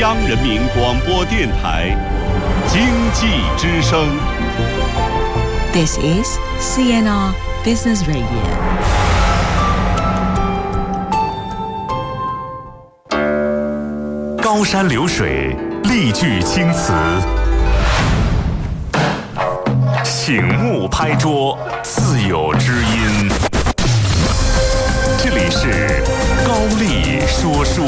央人民广播电台经济之声。 This is CNR Business Radio. 高山流水，丽句青词，醒目拍桌，自有知音。这里是高丽说书。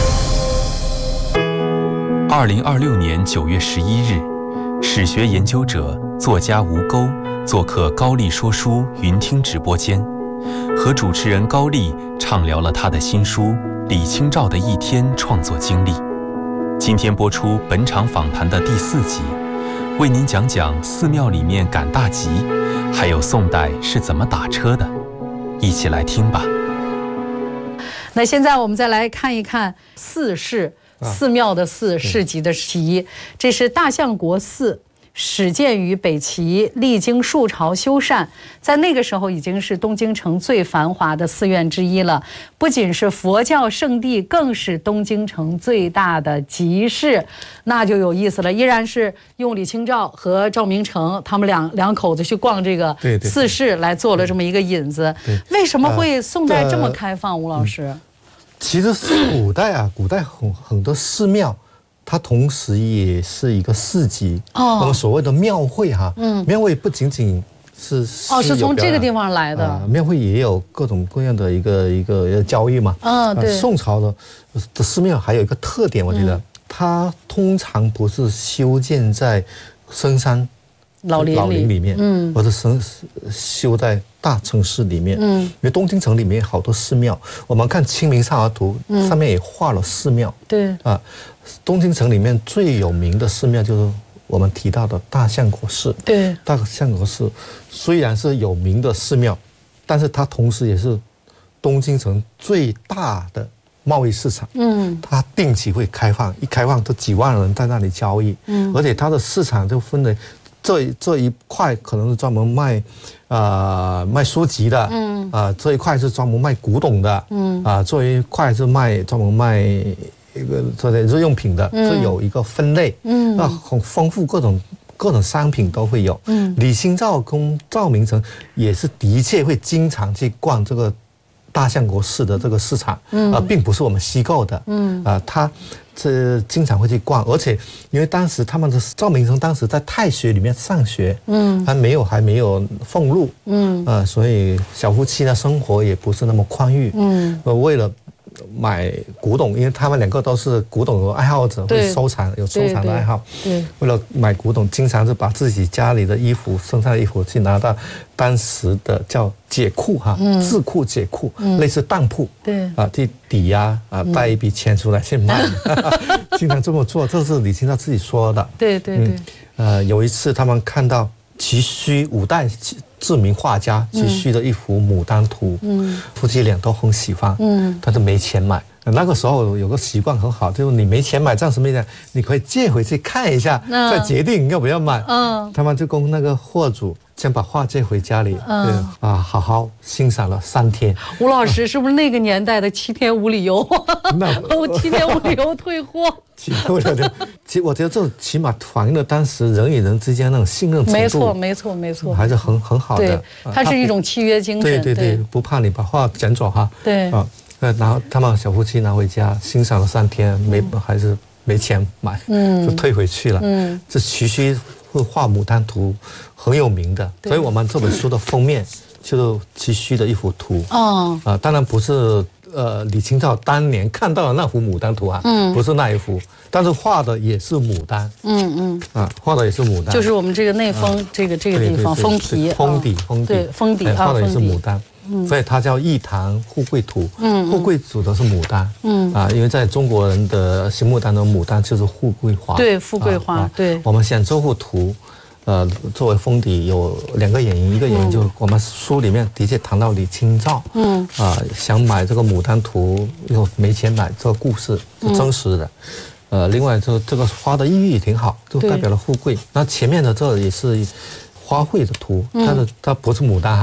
2026年9月11日，史学研究者、作家吴钩做客高丽说书云听直播间，和主持人高丽畅聊了他的新书《李清照的一天》创作经历。今天播出本场访谈的第4集，为您讲讲寺庙里面赶大集，还有宋代是怎么打车的，一起来听吧。 那现在我们再来看一看寺市，寺庙的寺，市集的集，这是大相国寺。始建于北齐，历经数朝修缮，在那个时候已经是东京城最繁华的寺院之一了。不仅是佛教圣地，更是东京城最大的集市，那就有意思了。依然是用李清照和赵明诚他们两口子去逛这个寺市来做了这么一个引子。为什么会宋代这么开放？吴老师， 其实古代很多寺庙。它同时也是一个市集，那么所谓的庙会庙会不仅仅是是从这个地方来的， 庙会也有各种各样的一个交易嘛。对，宋朝的寺庙还有一个特点，我觉得它通常不是修建在深山老林里面，或者修在大城市里面，因为东京城里面好多寺庙，我们看《清明上河图》上面也画了寺庙，对啊。东京城里面最有名的寺庙就是我们提到的大相国寺。对，大相国寺虽然是有名的寺庙，但是它同时也是东京城最大的贸易市场。它定期会开放，一开放都几万人在那里交易。而且它的市场就分为这一块可能是专门卖书籍的，这一块是专门卖古董的，这一块是专门卖一个这类日用品的，是有一个分类，那很丰富，各种商品都会有。李清照跟赵明诚也是的确会经常去逛这个大相国寺的这个市场，并不是我们虚构的，他这经常会去逛，而且因为当时他们的赵明诚当时在太学里面上学，还没有俸禄，所以小夫妻的生活也不是那么宽裕，为了买古董，因为他们两个都是古董的爱好者，会收藏，有收藏的爱好。对，为了买古董，经常是把自己家里的衣服、身上的衣服去拿到当时的叫解库智库解库，类似当铺，对去抵押带一笔钱出来去卖，经常这么做，这是李清照自己说的。对。有一次他们看到齐须5代知名画家齐须的一幅《牡丹图》，夫妻俩都很喜欢，但是没钱买。那个时候有个习惯很好，就是你没钱买，暂时没钱，你可以借回去看一下，再决定要不要买。他们就跟那个货主先把画借回家里，好好欣赏了3天。吴老师是不是那个年代的7天无理由？7天无理由退货。 我觉得这起码反映了当时人与人之间那种信任程度。 没错， 还是很好的。 它是一种契约精神。 对，不怕你把画捡走对啊。然后他们小夫妻拿回家欣赏了3天，还是没钱买，就退回去了。这齐须会画《牡丹图》很有名的，所以我们这本书的封面就是齐须的一幅图。当然不是李清照当年看到的那幅《牡丹图》不是那一幅，但是画的也是牡丹。画的也是牡丹， 就是我们这个内封这个地方封皮， 封底， 对，封底画的也是牡丹。所以它叫《一堂富贵图》，富贵指的是牡丹，因为在中国人的心目当中，牡丹就是富贵花， 对，富贵花，对。 我们选这幅图，作为封底有2个原因，一个原因就是我们书里面的确谈到李清照，想买这个《牡丹图》又没钱买，这个故事是真实的，另外这个花的寓意挺好，就代表了富贵。那前面的这也是花卉的图，它不是牡丹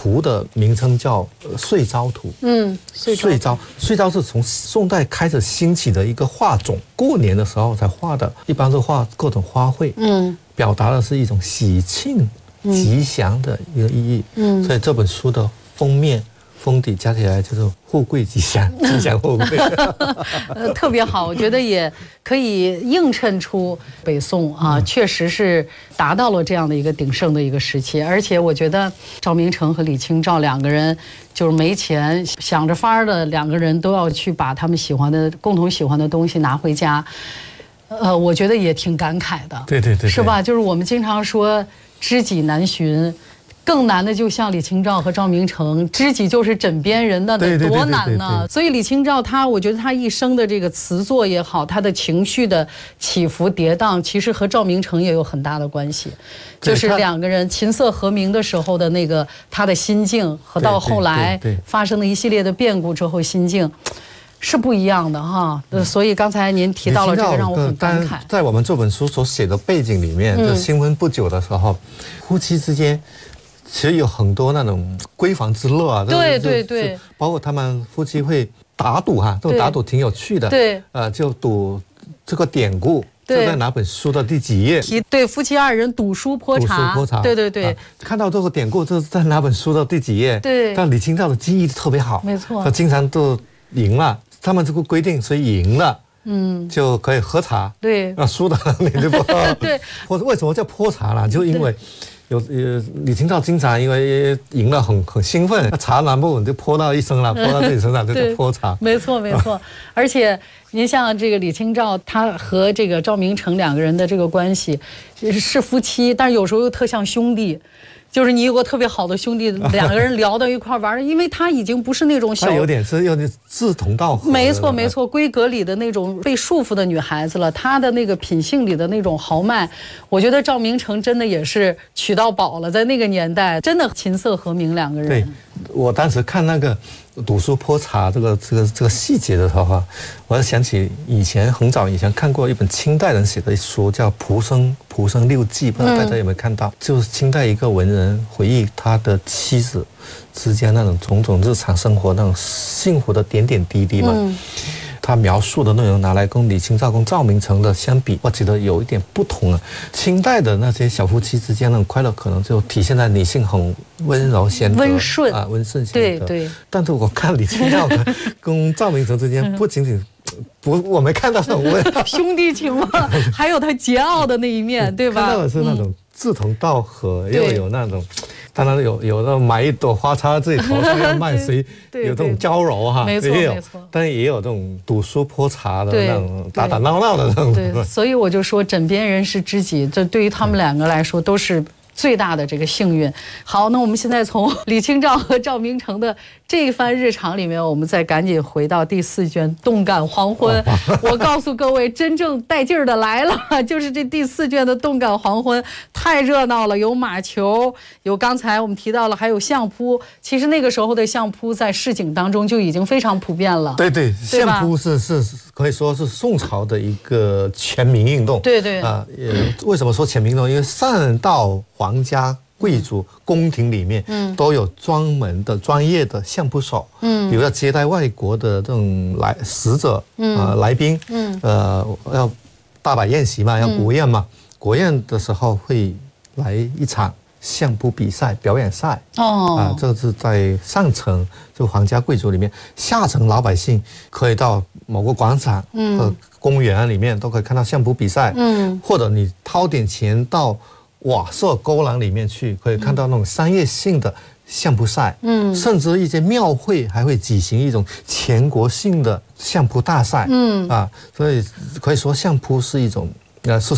图的名称叫岁朝图。岁朝是从宋代开始兴起的一个画种，过年的时候才画的，一般是画各种花卉，表达的是一种喜庆、吉祥的一个意义。所以这本书的封面、封底加起来就是富贵吉祥，吉祥富贵。 特别好，我觉得也可以映衬出北宋啊，确实是达到了这样的一个鼎盛的一个时期。而且我觉得赵明诚和李清照两个人就是没钱，想着法儿的两个人都要去把他们共同喜欢的东西拿回家。我觉得也挺感慨的。 对， 是吧？就是我们经常说知己难寻。更难的就像李清照和赵明诚，知己就是枕边人，那得多难呢？所以李清照我觉得她一生的这个词作也好，她的情绪的起伏跌宕，其实和赵明诚也有很大的关系。就是两个人琴瑟和鸣的时候的那个他的心境，和到后来发生的一系列的变故之后心境。是不一样的哈，所以刚才您提到了这个，让我很感慨。 在我们这本书所写的背景里面，就新婚不久的时候，夫妻之间其实有很多那种闺房之乐啊。 对， 包括他们夫妻会打赌哈，这种打赌挺有趣的。 对， 就赌这个典故。就在哪本书的第几页？ 对，夫妻二人赌书泼茶。对， 看到这个典故，这是在哪本书的第几页？ 对。 但李清照的记忆特别好， 没错， 他经常都赢了。他们这个规定，谁赢了，就可以喝茶。 对， 输的你就不喝。 对。 为什么叫泼茶呢？就因为李清照经常因为赢了很兴奋，茶拿不稳就泼到一身了，泼到自己身上就叫泼茶。 没错。而且您像这个李清照，她和这个赵明诚两个人的这个关系是夫妻，但是有时候又特像兄弟。就是你有个特别好的兄弟，两个人聊到一块玩，因为他已经不是那种有点志同道合。 没错，闺阁里的那种被束缚的女孩子了。她的那个品性里的那种豪迈，我觉得赵明诚真的也是娶到宝了，在那个年代真的琴瑟和鸣两个人。 对，我当时看那个赌书泼茶这个细节的时候，我就想起很早以前看过一本清代人写的书，叫《蒲生六记》，不知道大家有没有看到？就是清代一个文人回忆他的妻子之间那种种种日常生活那种幸福的点点滴滴嘛。他描述的内容拿来跟李清照跟赵明诚的相比，我觉得有一点不同了。清代的那些小夫妻之间的快乐，可能就体现在女性很温柔贤德、 温顺贤德。对。但是我看李清照跟赵明诚之间，不仅仅我没看到这种兄弟情嘛，还有他桀骜的那一面，对吧？ 看到的是那种志同道合，又有那种。当然有的买一朵花插自己头上要卖，谁有这种娇柔哈， 没错， 但也有这种赌书泼茶的那种打闹的那种。 对，所以我就说枕边人是知己，这对于他们两个来说都是最大的这个幸运。好，那我们现在从李清照和赵明诚的这一番日常里面，我们再赶紧回到第4卷《动感黄昏》。我告诉各位，真正带劲儿的来了，就是这第4卷的《动感黄昏》，太热闹了，有马球，有刚才我们提到了，还有相扑。其实那个时候的相扑在市井当中就已经非常普遍了。 对，相扑是可以说是宋朝的一个全民运动。 对为什么说全民运动？因为上到皇家贵族宫廷里面，都有专门的专业的相扑手，比如要接待外国的这种使者，来宾，要大摆宴席嘛，要国宴嘛，国宴的时候会来一场相扑比赛表演赛。这是在上层就皇家贵族里面，下层老百姓可以到某个广场和公园里面都可以看到相扑比赛，或者你掏点钱到瓦舍勾栏里面去，可以看到那种商业性的相扑赛，甚至一些庙会还会举行一种全国性的相扑大赛，所以可以说相扑是一种是